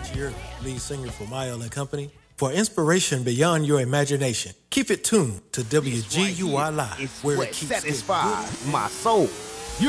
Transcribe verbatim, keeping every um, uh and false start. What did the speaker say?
here, lead singer for Mile and Company. For inspiration beyond your imagination, keep it tuned to W G U R Live, it's where what it keeps satisfies my soul.